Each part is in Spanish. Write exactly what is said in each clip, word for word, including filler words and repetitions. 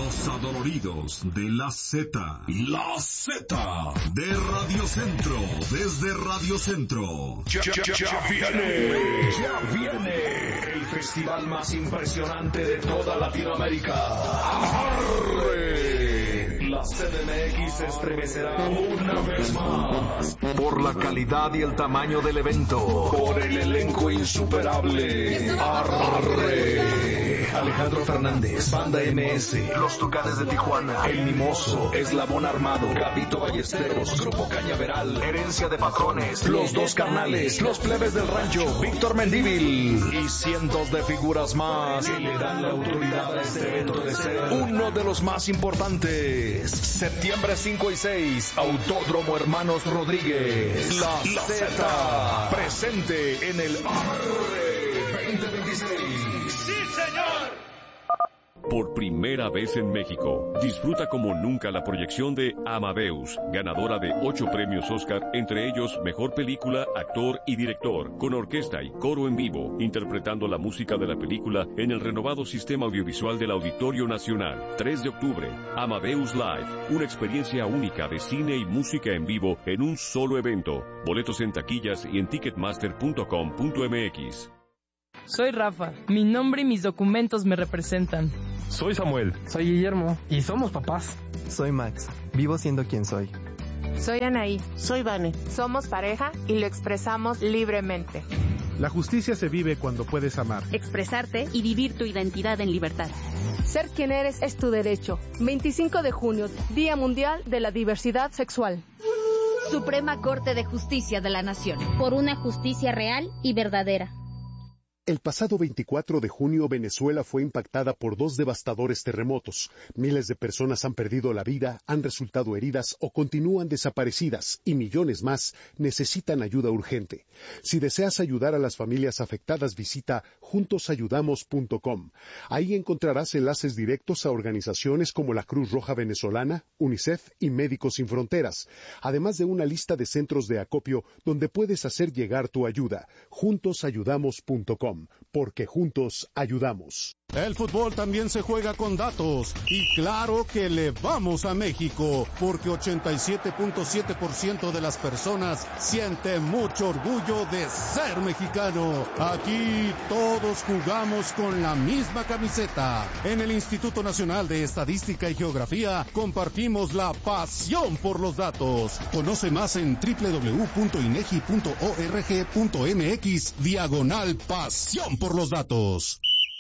Los adoloridos de la Z. La Z de Radio Centro. Desde Radio Centro. Ya, ya, ya, ya viene. Ya viene. El festival más impresionante de toda Latinoamérica. ¡Arre! La C D M X se estremecerá una vez más. Por la calidad y el tamaño del evento. Por el elenco insuperable. ¡Arre! Alejandro Fernández, Banda M S, Los Tucanes de Tijuana, El Mimoso, Eslabón Armado, Gabito Ballesteros, Grupo Cañaveral, Herencia de Patrones, Los Dos Carnales, Los Plebes del Rancho, Víctor Mendívil y cientos de figuras más que le dan la autoridad a este evento de ser uno de los más importantes. Septiembre cinco y seis, Autódromo Hermanos Rodríguez. La, la Z, presente en el Arre veinte veintiséis. ¡Sí, señor! Por primera vez en México, disfruta como nunca la proyección de Amadeus, ganadora de ocho premios Oscar, entre ellos Mejor Película, Actor y Director, con orquesta y coro en vivo, interpretando la música de la película en el renovado sistema audiovisual del Auditorio Nacional. tres de octubre, Amadeus Live, una experiencia única de cine y música en vivo en un solo evento. Boletos en taquillas y en ticketmaster punto com punto m x. Soy Rafa, mi nombre y mis documentos me representan. Soy Samuel. Soy Guillermo. Y somos papás. Soy Max. Vivo siendo quien soy. Soy Anaí. Soy Vane. Somos pareja y lo expresamos libremente. La justicia se vive cuando puedes amar, expresarte y vivir tu identidad en libertad. Ser quien eres es tu derecho. veinticinco de junio, Día Mundial de la Diversidad Sexual. Suprema Corte de Justicia de la Nación. Por una justicia real y verdadera. El pasado veinticuatro de junio, Venezuela fue impactada por dos devastadores terremotos. Miles de personas han perdido la vida, han resultado heridas o continúan desaparecidas, y millones más necesitan ayuda urgente. Si deseas ayudar a las familias afectadas, visita juntos ayudamos punto com. Ahí encontrarás enlaces directos a organizaciones como la Cruz Roja Venezolana, UNICEF y Médicos Sin Fronteras, además de una lista de centros de acopio donde puedes hacer llegar tu ayuda. juntos ayudamos punto com. Porque juntos ayudamos. El fútbol también se juega con datos. Y claro que le vamos a México, porque ochenta y siete punto siete por ciento de las personas siente mucho orgullo de ser mexicano. Aquí todos jugamos con la misma camiseta. En el Instituto Nacional de Estadística y Geografía compartimos la pasión por los datos. Conoce más en doble u doble u doble u punto inegi punto org punto m x diagonal pasión por los datos.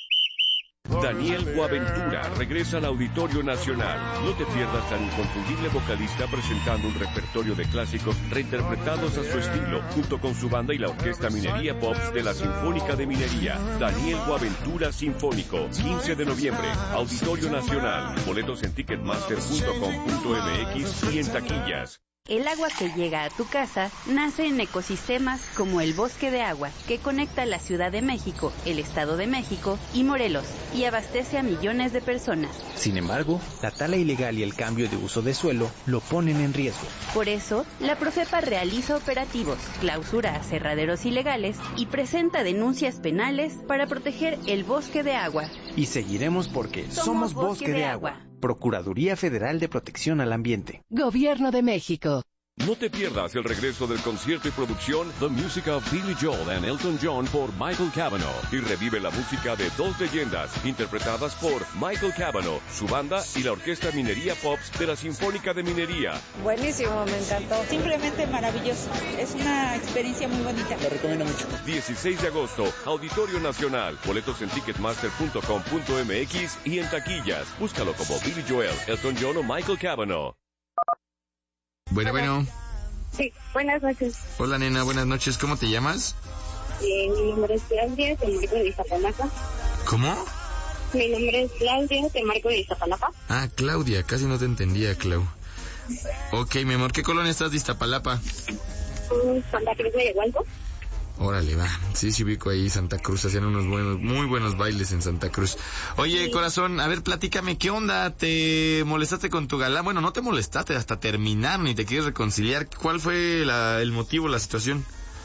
Daniel Boaventura regresa al Auditorio Nacional. No te pierdas al inconfundible vocalista presentando un repertorio de clásicos reinterpretados a su estilo, junto con su banda y la Orquesta Minería Pops de la Sinfónica de Minería. Daniel Boaventura Sinfónico, quince de noviembre, Auditorio Nacional. Boletos en ticketmaster punto com punto m x y en taquillas. El agua que llega a tu casa nace en ecosistemas como el Bosque de Agua, que conecta la Ciudad de México, el Estado de México y Morelos, y abastece a millones de personas. Sin embargo, la tala ilegal y el cambio de uso de suelo lo ponen en riesgo. Por eso, la Profepa realiza operativos, clausura aserraderos ilegales y presenta denuncias penales para proteger el Bosque de Agua. Y seguiremos porque somos, somos Bosque, Bosque de, de Agua. Agua. Procuraduría Federal de Protección al Ambiente. Gobierno de México. No te pierdas el regreso del concierto y producción The Music of Billy Joel and Elton John por Michael Cavanaugh, y revive la música de dos leyendas interpretadas por Michael Cavanaugh, su banda y la Orquesta Minería Pops de la Sinfónica de Minería. Buenísimo, me encantó. Simplemente maravilloso. Es una experiencia muy bonita. Lo recomiendo mucho. dieciséis de agosto, Auditorio Nacional. Boletos en ticketmaster punto com punto m x y en taquillas. Búscalo como Billy Joel, Elton John o Michael Cavanaugh. Bueno, bueno. Sí, buenas noches. Hola, nena, buenas noches. ¿Cómo te llamas? Eh, mi nombre es Claudia, te marco de Iztapalapa. ¿Cómo? Mi nombre es Claudia, te marco de Iztapalapa. Ah, Claudia, casi no te entendía, Clau. Ok, mi amor, ¿qué colonia estás de Iztapalapa? Um, Santa Cruz de Igualco. Órale, va. Sí, sí ubico ahí Santa Cruz. Hacían unos buenos, muy buenos bailes en Santa Cruz. Oye, sí. Corazón, a ver, platícame, ¿qué onda? ¿Te molestaste con tu galán? Bueno, no te molestaste, hasta terminaron y te quieres reconciliar. ¿Cuál fue la, el motivo, la situación?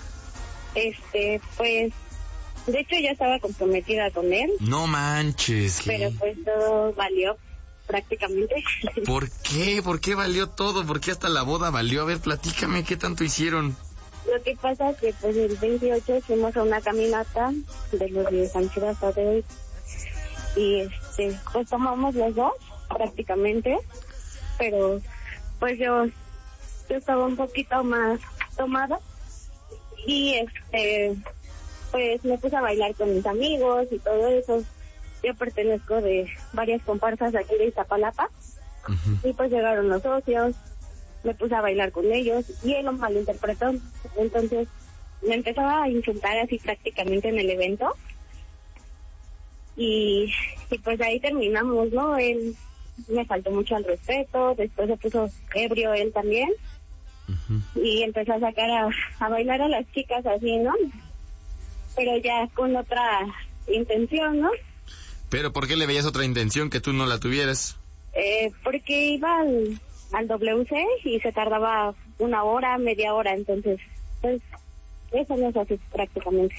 Este, pues, de hecho ya estaba comprometida con él. No manches. Pero pues todo valió prácticamente. ¿Por qué? ¿Por qué valió todo? ¿Por qué hasta la boda valió? A ver, platícame, ¿qué tanto hicieron? Lo que pasa es que pues el veintiocho fuimos a una caminata de los de San Chivas de hoy y este pues tomamos los dos prácticamente, pero pues yo yo estaba un poquito más tomada y este pues me puse a bailar con mis amigos y todo eso. Yo pertenezco de varias comparsas aquí de Iztapalapa. Uh-huh. Y pues llegaron los socios, me puse a bailar con ellos y él lo malinterpretó. Entonces me empezaba a insultar así prácticamente en el evento y, y pues ahí terminamos, ¿no? Él me faltó mucho al respeto, después se puso ebrio él también. Uh-huh. Y empezó a sacar a, a bailar a las chicas así, ¿no? Pero ya con otra intención, ¿no? ¿Pero por qué le veías otra intención que tú no la tuvieras? Eh, porque iba al, al W C y se tardaba una hora, media hora, entonces, pues, eso no es así prácticamente.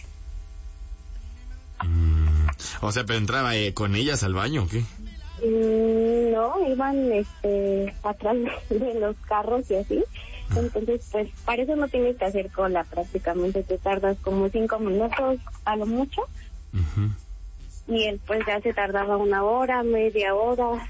Mm, o sea, ¿pero entraba eh, con ellas al baño o qué? Mm, no, iban este, atrás de los carros y así. Entonces, pues, para eso no tienes que hacer cola prácticamente, te tardas como cinco minutos a lo mucho. Uh-huh. Y él pues ya se tardaba una hora, media hora.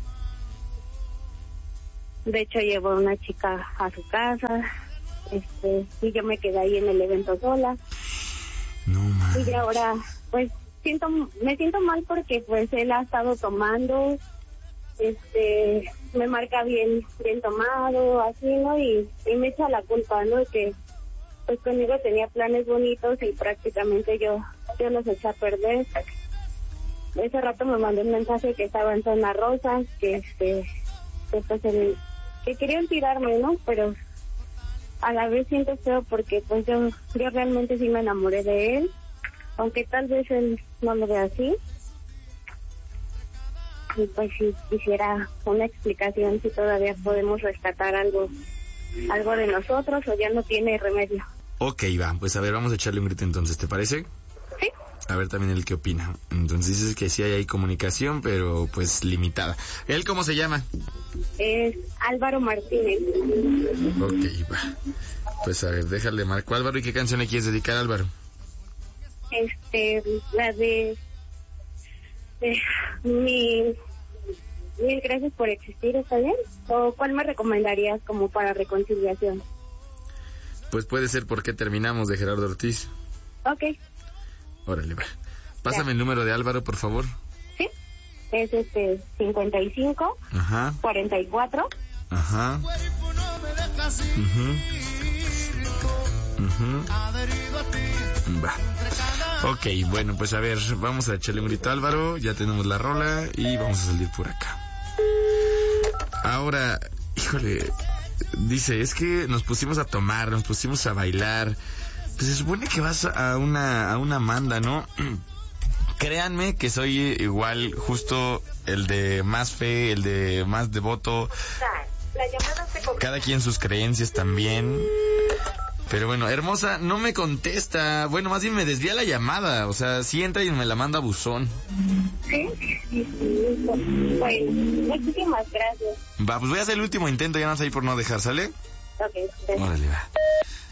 De hecho llevó a una chica a su casa, este, y yo me quedé ahí en el evento sola. No, man. Y ahora pues siento, me siento mal porque pues él ha estado tomando, este, me marca bien, bien tomado, así, ¿no? Y, y me echa la culpa, ¿no? De que pues conmigo tenía planes bonitos y prácticamente yo, yo los eché a perder. Ese rato me mandó un mensaje que estaba en zona rosa, que este, que pues el, que querían tirarme, ¿no? Pero a la vez siento feo porque pues yo, yo realmente sí me enamoré de él, aunque tal vez él no lo vea así. Y pues si quisiera una explicación si todavía podemos rescatar algo, algo de nosotros o ya no tiene remedio. Ok, va, pues a ver, vamos a echarle un grito entonces, ¿te parece? Sí. A ver también él qué opina. Entonces dices que sí hay, hay comunicación, pero pues limitada. ¿Él cómo se llama? Es Álvaro Martínez. Ok, va. Pues a ver, déjale marco Álvaro. ¿Y qué canción le quieres dedicar a Álvaro? Este, la de... de mi... Mil gracias por existir, ¿está bien? ¿O cuál me recomendarías como para reconciliación? Pues puede ser ¿Por qué terminamos? De Gerardo Ortiz. Ok. Órale, va. Pásame ya. El número de Álvaro, por favor. Sí. Es este cincuenta y cinco. Ajá. cuarenta y cuatro. Ajá. Uh-huh. Uh-huh. Va. Ok, bueno, pues a ver, vamos a echarle un grito a Álvaro. Ya tenemos la rola y vamos a salir por acá. Ahora, híjole, dice, es que nos pusimos a tomar, nos pusimos a bailar. Pues se supone que vas a una a una manda, ¿no? Créanme que soy igual, justo el de más fe, el de más devoto. Cada quien sus creencias también. Pero bueno, hermosa, no me contesta. Bueno, más bien me desvía la llamada. O sea, sí entra y me la manda a buzón. Sí, sí, sí. Bueno, muchísimas gracias. Va, pues voy a hacer el último intento, ya no sé ahí por no dejar, ¿sale? Ok, órale, va.